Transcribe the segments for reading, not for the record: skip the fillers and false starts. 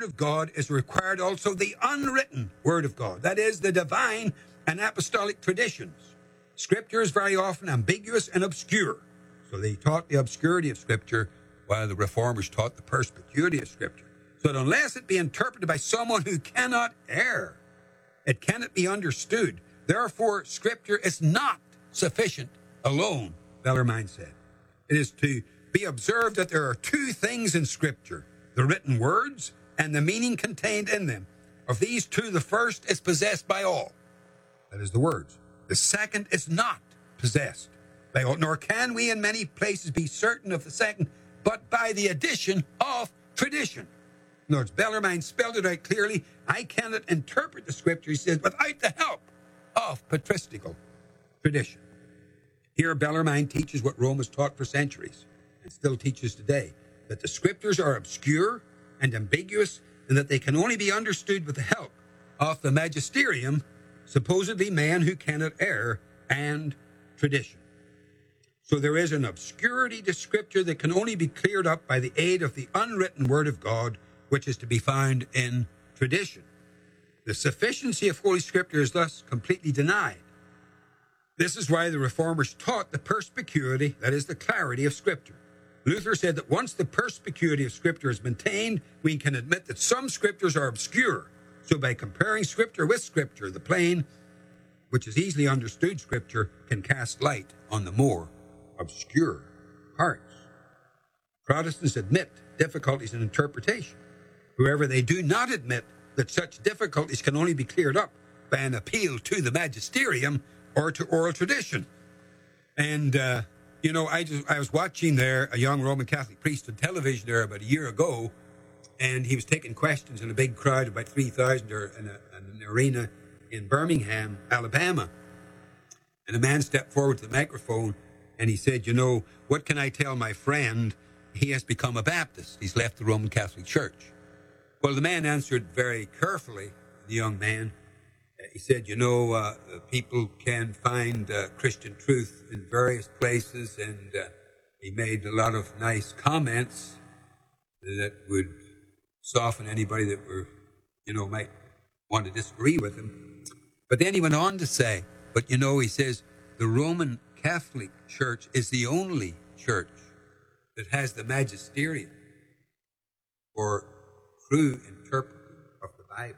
of God is required also the unwritten Word of God. That is, the divine and apostolic traditions. Scripture is very often ambiguous and obscure. So they taught the obscurity of Scripture, while the Reformers taught the perspicuity of Scripture. So that unless it be interpreted by someone who cannot err, it cannot be understood. Therefore, Scripture is not sufficient alone, Bellarmine said. It is to be observed that there are two things in Scripture, the written words and the meaning contained in them. Of these two, the first is possessed by all. That is the words. The second is not possessed by all, nor can we in many places be certain of the second, but by the addition of tradition. In other words, Bellarmine spelled it out clearly. I cannot interpret the Scripture, he says, without the help of patristical tradition. Here, Bellarmine teaches what Rome has taught for centuries and still teaches today, that the Scriptures are obscure and ambiguous, and that they can only be understood with the help of the magisterium, supposedly man who cannot err, and tradition. So there is an obscurity to Scripture that can only be cleared up by the aid of the unwritten Word of God, which is to be found in tradition. The sufficiency of Holy Scripture is thus completely denied. This is why the Reformers taught the perspicuity, that is, the clarity of Scripture. Luther said that once the perspicuity of Scripture is maintained, we can admit that some Scriptures are obscure. So by comparing Scripture with Scripture, the plain, which is easily understood Scripture, can cast light on the more obscure parts. Protestants admit difficulties in interpretation. However, they do not admit that such difficulties can only be cleared up by an appeal to the magisterium or to oral tradition. And, I was watching there a young Roman Catholic priest on television there about a year ago, and he was taking questions in a big crowd, about 3,000 in an arena in Birmingham, Alabama. And a man stepped forward to the microphone, and he said, what can I tell my friend? He has become a Baptist. He's left the Roman Catholic Church. Well, the man answered very carefully, the young man. He said, people can find Christian truth in various places, and he made a lot of nice comments that would soften anybody that might want to disagree with him. But then he went on to say, he says, the Roman Catholic Church is the only church that has the magisterium for true interpreting of the Bible.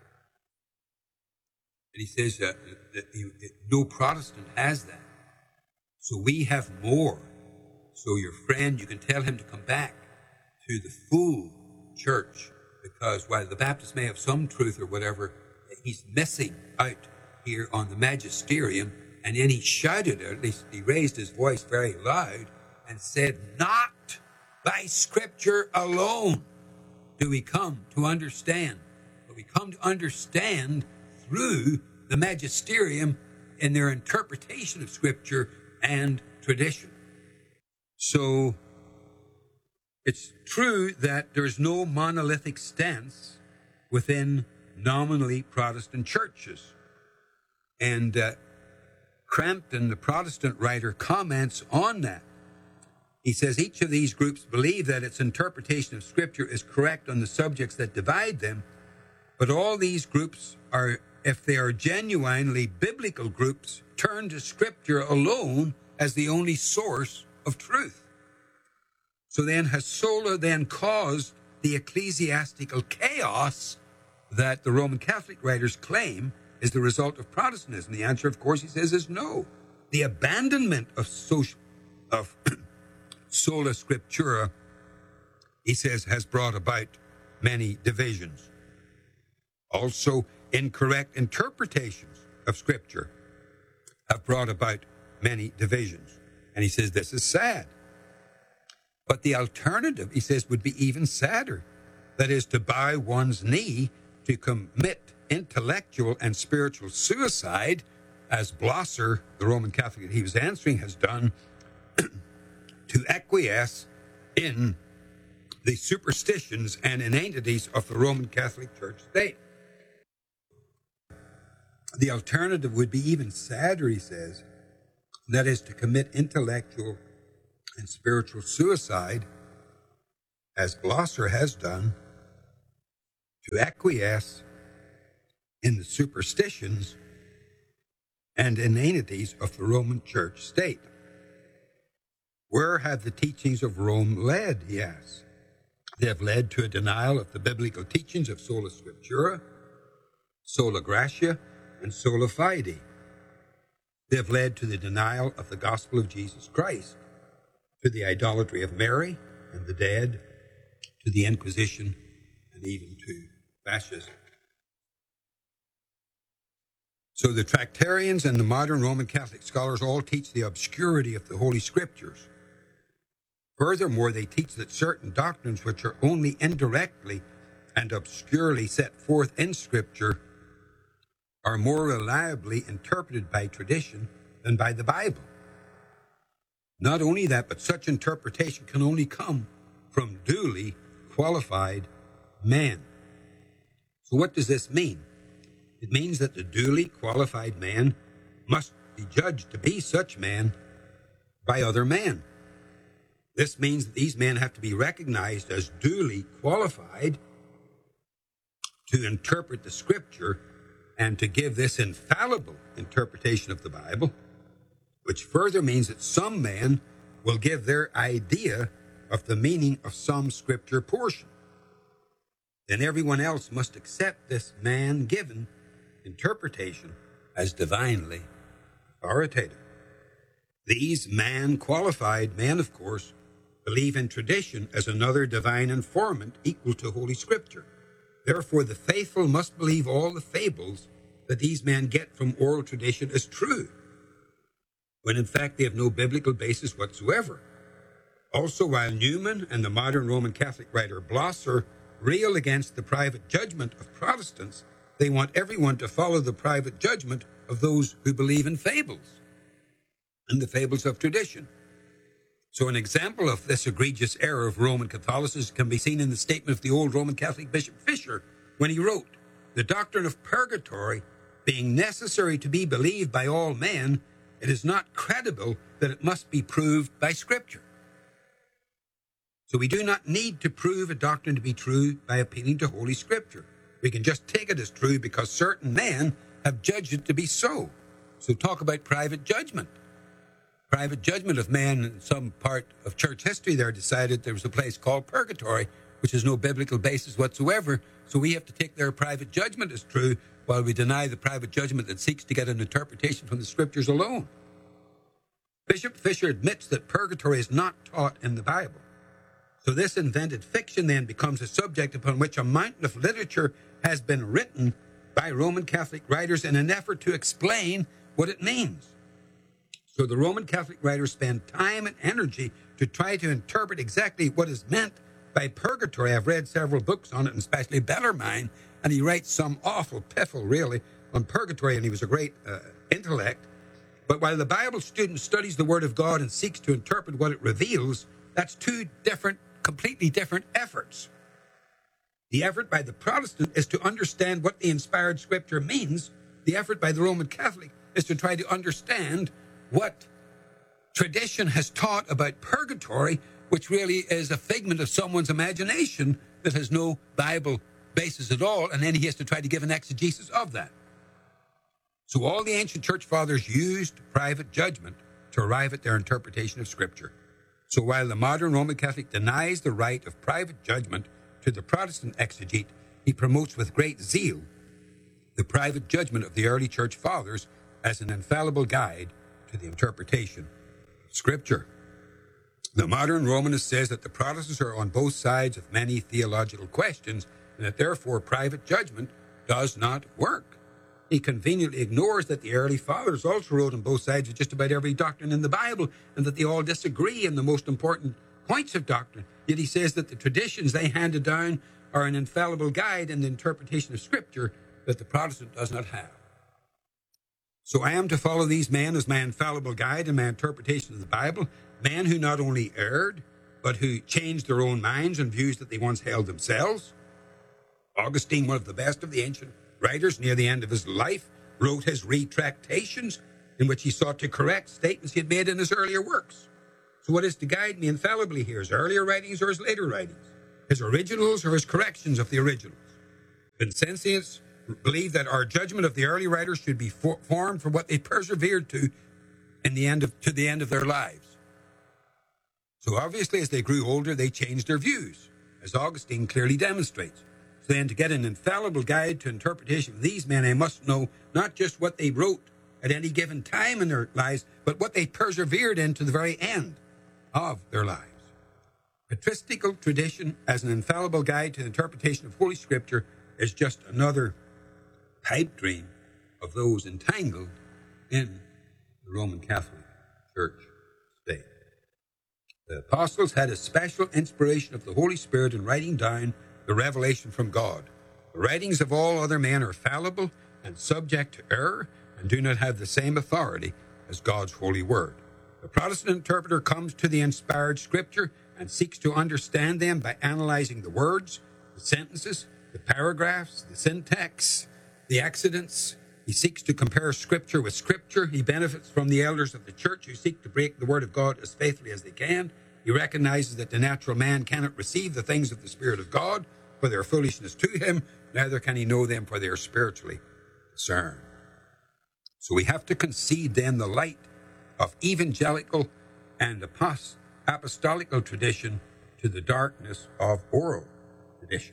And he says that no Protestant has that. So we have more. So your friend, you can tell him to come back to the full church, because while the Baptist may have some truth or whatever, he's missing out here on the magisterium. And then he shouted, or at least he raised his voice very loud and said, not by Scripture alone do we come to understand, but we come to understand through the magisterium in their interpretation of Scripture and tradition. So it's true that there's no monolithic stance within nominally Protestant churches. And Crampton, the Protestant writer, comments on that. He says each of these groups believe that its interpretation of Scripture is correct on the subjects that divide them, but all these groups are, if they are genuinely biblical groups, turn to Scripture alone as the only source of truth. So then, has sola then caused the ecclesiastical chaos that the Roman Catholic writers claim is the result of Protestantism? The answer, of course, he says, is no. The abandonment of sola scriptura, he says, has brought about many divisions. Also, incorrect interpretations of Scripture have brought about many divisions. And he says this is sad. But the alternative, he says, would be even sadder. That is, to bow one's knee to commit intellectual and spiritual suicide, as Blosser, the Roman Catholic that he was answering, has done, to acquiesce in the superstitions and inanities of the Roman Catholic Church state. The alternative would be even sadder, he says, that is, to commit intellectual and spiritual suicide, as Blosser has done, to acquiesce in the superstitions and inanities of the Roman Church state. Where have the teachings of Rome led, he asks. They have led to a denial of the biblical teachings of sola scriptura, sola gratia, and sola fide. They have led to the denial of the gospel of Jesus Christ, to the idolatry of Mary and the dead, to the Inquisition, and even to fascism. So the Tractarians and the modern Roman Catholic scholars all teach the obscurity of the Holy Scriptures. Furthermore, they teach that certain doctrines which are only indirectly and obscurely set forth in Scripture are more reliably interpreted by tradition than by the Bible. Not only that, but such interpretation can only come from duly qualified men. So what does this mean? It means that the duly qualified man must be judged to be such man by other men. This means that these men have to be recognized as duly qualified to interpret the Scripture and to give this infallible interpretation of the Bible, which further means that some men will give their idea of the meaning of some Scripture portion. Then everyone else must accept this man-given interpretation as divinely authoritative. These man-qualified men, of course, believe in tradition as another divine informant equal to Holy Scripture. Therefore, the faithful must believe all the fables that these men get from oral tradition as true, when in fact they have no biblical basis whatsoever. Also, while Newman and the modern Roman Catholic writer Blosser rail against the private judgment of Protestants, they want everyone to follow the private judgment of those who believe in fables and the fables of tradition. So an example of this egregious error of Roman Catholicism can be seen in the statement of the old Roman Catholic Bishop Fisher when he wrote, "The doctrine of purgatory being necessary to be believed by all men, it is not credible that it must be proved by Scripture." So we do not need to prove a doctrine to be true by appealing to Holy Scripture. We can just take it as true because certain men have judged it to be so. So talk about private judgment. Private judgment of man in some part of church history there decided there was a place called purgatory, which has no biblical basis whatsoever. So we have to take their private judgment as true while we deny the private judgment that seeks to get an interpretation from the Scriptures alone. Bishop Fisher admits that purgatory is not taught in the Bible. So this invented fiction then becomes a subject upon which a mountain of literature has been written by Roman Catholic writers in an effort to explain what it means. So the Roman Catholic writers spend time and energy to try to interpret exactly what is meant by purgatory. I've read several books on it, and especially Bellarmine, and he writes some awful piffle, really, on purgatory, and he was a great intellect. But while the Bible student studies the Word of God and seeks to interpret what it reveals, that's two different, completely different efforts. The effort by the Protestant is to understand what the inspired Scripture means. The effort by the Roman Catholic is to try to understand what tradition has taught about purgatory, which really is a figment of someone's imagination that has no Bible basis at all, and then he has to try to give an exegesis of that. So all the ancient church fathers used private judgment to arrive at their interpretation of Scripture. So while the modern Roman Catholic denies the right of private judgment to the Protestant exegete, he promotes with great zeal the private judgment of the early church fathers as an infallible guide to the interpretation of Scripture. The modern Romanist says that the Protestants are on both sides of many theological questions, and that therefore private judgment does not work. He conveniently ignores that the early fathers also wrote on both sides of just about every doctrine in the Bible, and that they all disagree in the most important points of doctrine. Yet he says that the traditions they handed down are an infallible guide in the interpretation of Scripture that the Protestant does not have. So I am to follow these men as my infallible guide in my interpretation of the Bible, men who not only erred, but who changed their own minds and views that they once held themselves. Augustine, one of the best of the ancient writers, near the end of his life, wrote his Retractations, in which he sought to correct statements he had made in his earlier works. So what is to guide me infallibly here? His earlier writings or his later writings? His originals or his corrections of the originals? Vincentius believed that our judgment of the early writers should be formed from what they persevered to the end of their lives. So obviously, as they grew older, they changed their views, as Augustine clearly demonstrates. So then, to get an infallible guide to interpretation of these men, I must know not just what they wrote at any given time in their lives, but what they persevered in to the very end of their lives. Patristical tradition as an infallible guide to the interpretation of Holy Scripture is just another pipe dream of those entangled in the Roman Catholic Church state. The apostles had a special inspiration of the Holy Spirit in writing down the revelation from God. The writings of all other men are fallible and subject to error and do not have the same authority as God's holy word. The Protestant interpreter comes to the inspired Scripture and seeks to understand them by analyzing the words, the sentences, the paragraphs, the syntax, the accidents. He seeks to compare Scripture with Scripture. He benefits from the elders of the church who seek to break the word of God as faithfully as they can. He recognizes that the natural man cannot receive the things of the Spirit of God, for their foolishness to him, neither can he know them, for they are spiritually discerned. So we have to concede then the light of evangelical and apostolical tradition to the darkness of oral tradition.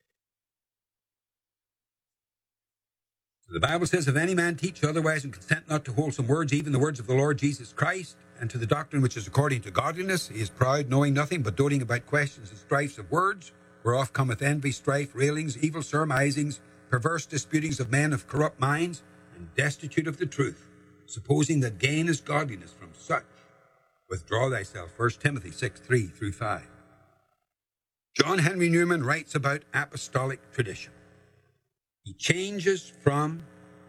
So the Bible says, if any man teach otherwise and consent not to wholesome words, even the words of the Lord Jesus Christ, and to the doctrine which is according to godliness, he is proud, knowing nothing, but doting about questions and strifes of words, whereof cometh envy, strife, railings, evil surmisings, perverse disputings of men of corrupt minds, and destitute of the truth, supposing that gain is godliness. From such withdraw thyself. 1 Timothy 6:3-5. John Henry Newman writes about apostolic tradition. He changes from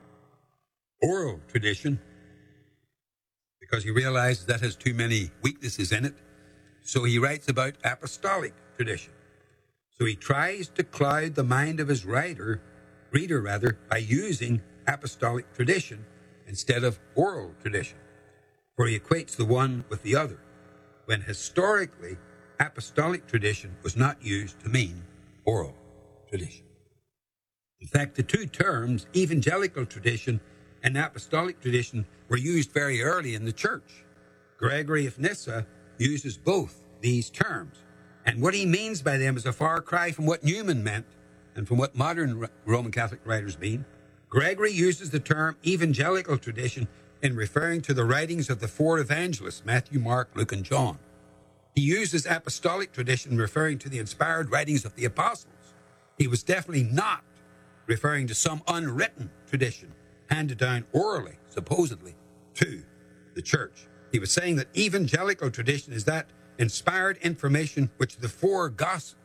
oral tradition because he realizes that has too many weaknesses in it. So he writes about apostolic tradition. So he tries to cloud the mind of his reader by using apostolic tradition instead of oral tradition, for he equates the one with the other, when historically apostolic tradition was not used to mean oral tradition. In fact, the two terms, evangelical tradition and apostolic tradition, were used very early in the church. Gregory of Nyssa uses both these terms, and what he means by them is a far cry from what Newman meant and from what modern Roman Catholic writers mean. Gregory uses the term evangelical tradition in referring to the writings of the four evangelists, Matthew, Mark, Luke, and John. He uses apostolic tradition referring to the inspired writings of the apostles. He was definitely not referring to some unwritten tradition handed down orally, supposedly, to the church. He was saying that evangelical tradition is that inspired information which the four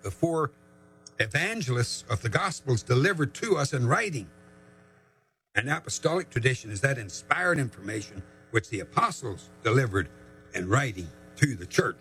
evangelists of the Gospels delivered to us in writing. And apostolic tradition is that inspired information which the apostles delivered in writing to the church.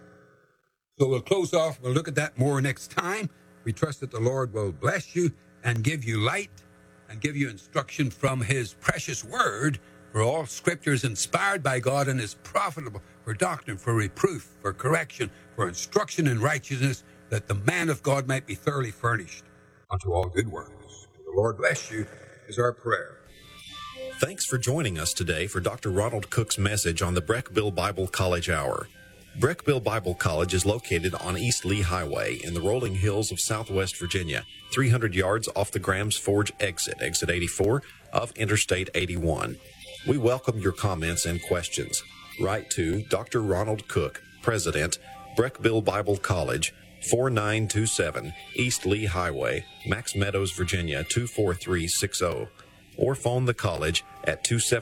So we'll close off. We'll look at that more next time. We trust that the Lord will bless you and give you light and give you instruction from his precious word. For all Scripture is inspired by God and is profitable for doctrine, for reproof, for correction, for instruction in righteousness, that the man of God might be thoroughly furnished unto all good works. The Lord bless you is our prayer. Thanks for joining us today for Dr. Ronald Cook's message on the Breckville Bible College Hour. Breckville Bible College is located on East Lee Highway in the rolling hills of Southwest Virginia, 300 yards off the Grams Forge exit 84 of Interstate 81. We welcome your comments and questions. Write to Dr. Ronald Cook, President, Breckville Bible College, 4927 East Lee Highway, Max Meadows, Virginia, 24360. Or phone the college at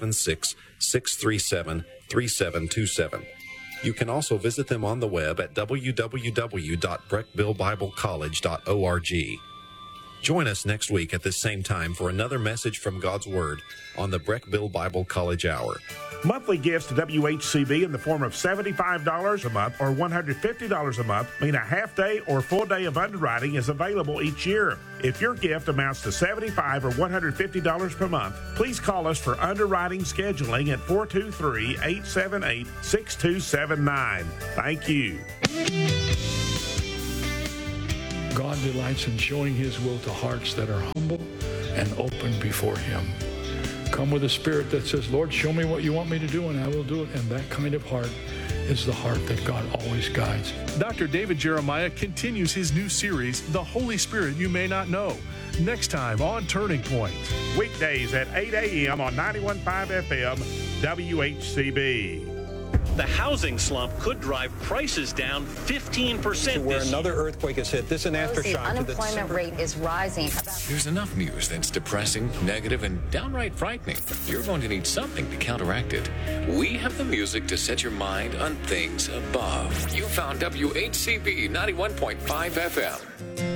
276-637-3727. You can also visit them on the web at www.breckvillebiblecollege.org. Join us next week at this same time for another message from God's Word on the Breckville Bible College Hour. Monthly gifts to WHCB in the form of $75 a month or $150 a month mean a half day or full day of underwriting is available each year. If your gift amounts to $75 or $150 per month, please call us for underwriting scheduling at 423-878-6279. Thank you. God delights in showing his will to hearts that are humble. humble and open before Him. Come with a spirit that says, Lord, show me what you want me to do, and I will do it. And that kind of heart is the heart that God always guides. Dr. David Jeremiah continues his new series, The Holy Spirit You May Not Know, next time on Turning Point. Weekdays at 8 a.m. on 91.5 FM, WHCB. The housing slump could drive prices down 15% where this another year. earthquake has hit. This an aftershock. The unemployment rate is rising. There's enough news that's depressing, negative, and downright frightening. You're going to need something to counteract it. We have the music to set your mind on things above. You found WHCB 91.5 FM.